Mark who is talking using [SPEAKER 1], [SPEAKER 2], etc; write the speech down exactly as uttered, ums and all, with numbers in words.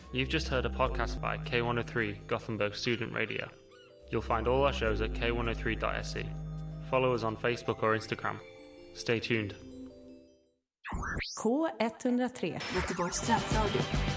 [SPEAKER 1] You've just heard a podcast by K one oh three Gothenburg Student Radio. You'll find all our shows at k one oh three dot se. Follow us on Facebook or Instagram. Stay tuned.
[SPEAKER 2] K one oh tre Göteborgs studentradio.